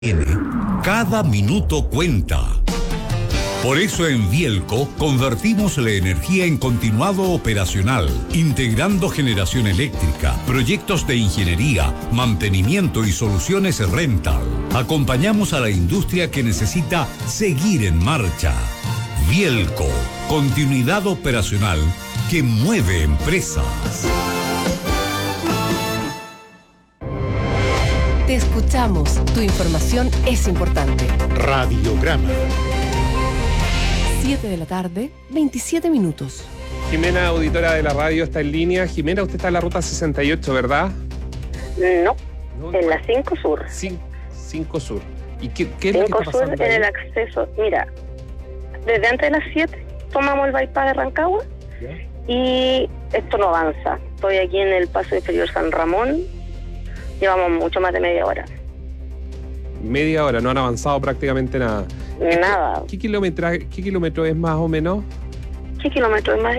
Cada minuto cuenta. Por eso en Bielco convertimos la energía en continuado operacional, integrando generación eléctrica, proyectos de ingeniería, mantenimiento y soluciones rental. Acompañamos a la industria que necesita seguir en marcha. Bielco, continuidad operacional que mueve empresas. Te escuchamos. Tu información es importante. Radiograma. 7 de la tarde, 27 minutos. Jimena, auditora de la radio, está en línea. Jimena, usted está en la ruta 68, ¿verdad? No, en la 5 Sur. 5 Sur. ¿Y qué es lo que está pasando? 5 Sur en el acceso. Mira, desde antes de las 7 tomamos el bypass de Rancagua. ¿Ya? Y esto no avanza. Estoy aquí en el paso inferior San Ramón. Llevamos mucho más de media hora. Media hora, no han avanzado prácticamente nada. Nada. ¿Qué kilómetro es más o menos? ¿Qué kilómetro es más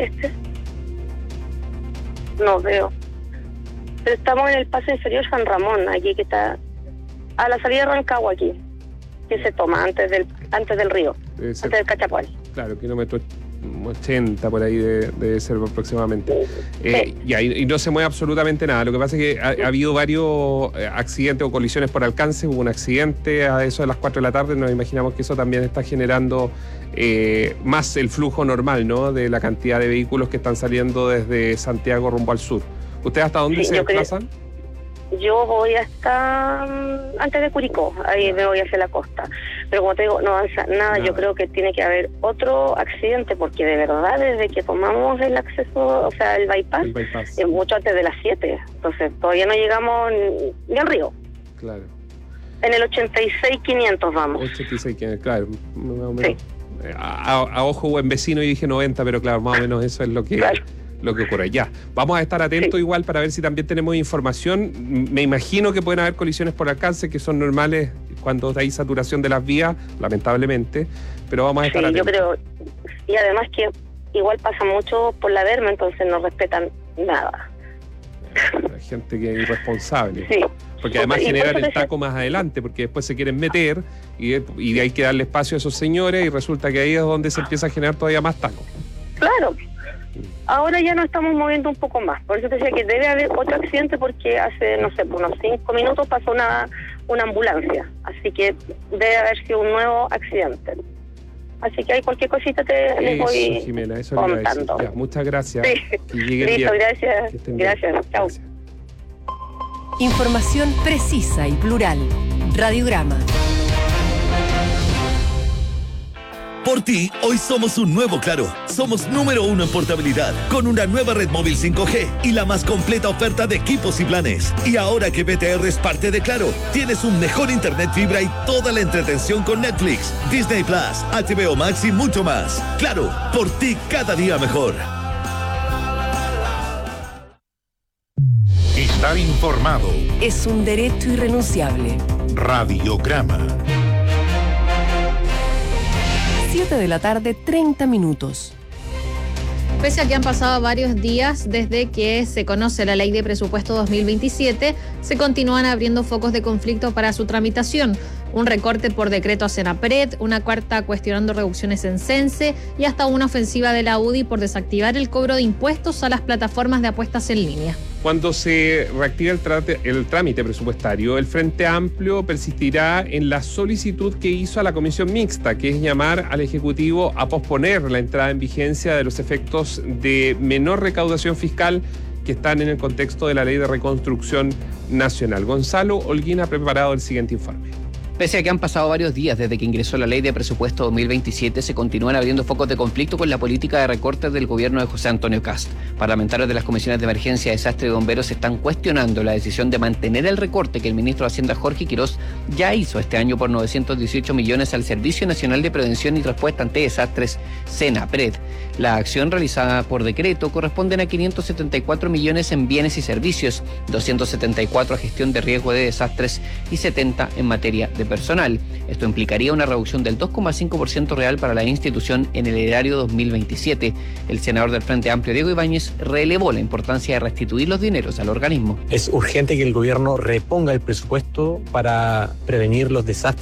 No veo. Pero estamos en el paso inferior San Ramón, aquí que está a la salida de Rancagua aquí, que se toma antes del río, antes del Cachapual. Claro, kilómetro 80 por ahí debe ser aproximadamente. Sí. Y no se mueve absolutamente nada. Lo que pasa es que ha habido varios accidentes o colisiones por alcance. Hubo un accidente a eso de las 4 de la tarde. Nos imaginamos que eso también está generando más el flujo normal, ¿no? De la cantidad de vehículos que están saliendo desde Santiago rumbo al sur. ¿Ustedes hasta dónde se desplazan? Yo voy hasta antes de Curicó, ahí me voy hacia la costa. Pero como te digo, no avanza nada. Yo creo que tiene que haber otro accidente, porque de verdad, desde que tomamos el acceso, o sea, el bypass, es mucho antes de las 7. Entonces, todavía no llegamos ni al río. Claro. En el 86.500 vamos. 86.500, claro. Más o menos. Sí. A ojo buen vecino, y dije 90, pero claro, más o menos eso es lo que... Claro. Lo que ocurre. Ya, vamos a estar atentos igual para ver si también tenemos información. Me imagino que pueden haber colisiones por alcance, que son normales cuando hay saturación de las vías, lamentablemente, pero vamos a estar atentos. Yo creo, y además que igual pasa mucho por la Berma, entonces no respetan nada. La gente que es irresponsable. Sí. Porque además generan el taco más adelante, porque después se quieren meter y hay que darle espacio a esos señores, y resulta que ahí es donde se empieza a generar todavía más taco. Claro. Ahora ya nos estamos moviendo un poco más. Por eso te decía que debe haber otro accidente, porque hace, no sé, unos 5 minutos pasó una ambulancia. Así que debe haber sido un nuevo accidente. Así que hay cualquier cosita les voy Jimena, eso contando. Ya, muchas gracias. Sí. Que lleguen Listo, bien. Gracias. Chao. Información precisa y plural. Radiograma. Por ti, hoy somos un nuevo Claro. Somos número 1 en portabilidad, con una nueva red móvil 5G y la más completa oferta de equipos y planes. Y ahora que BTR es parte de Claro, tienes un mejor internet fibra y toda la entretención con Netflix, Disney Plus, HBO Max y mucho más. Claro, por ti cada día mejor. Estar informado. Es un derecho irrenunciable. Radiograma. 7 de la tarde, 30 minutos. Pese a que han pasado varios días desde que se conoce la Ley de Presupuesto 2027, se continúan abriendo focos de conflicto para su tramitación. Un recorte por decreto a Senapred, una carta cuestionando reducciones en Sense y hasta una ofensiva de la UDI por desactivar el cobro de impuestos a las plataformas de apuestas en línea. Cuando se reactive el trámite presupuestario, el Frente Amplio persistirá en la solicitud que hizo a la Comisión Mixta, que es llamar al Ejecutivo a posponer la entrada en vigencia de los efectos de menor recaudación fiscal que están en el contexto de la Ley de Reconstrucción Nacional. Gonzalo Holguín ha preparado el siguiente informe. Pese a que han pasado varios días desde que ingresó la Ley de Presupuesto 2027, se continúan abriendo focos de conflicto con la política de recortes del gobierno de José Antonio Kast. Parlamentarios de las comisiones de emergencia, desastre y bomberos están cuestionando la decisión de mantener el recorte que el ministro de Hacienda, Jorge Quirós, ya hizo este año por 918 millones al Servicio Nacional de Prevención y Respuesta ante Desastres, Senapred. La acción realizada por decreto corresponde a 574 millones en bienes y servicios, 274 a gestión de riesgo de desastres y 70 en materia de personal. Esto implicaría una reducción del 2,5% real para la institución en el erario 2027. El senador del Frente Amplio, Diego Ibáñez, relevó la importancia de restituir los dineros al organismo. Es urgente que el gobierno reponga el presupuesto para prevenir los desastres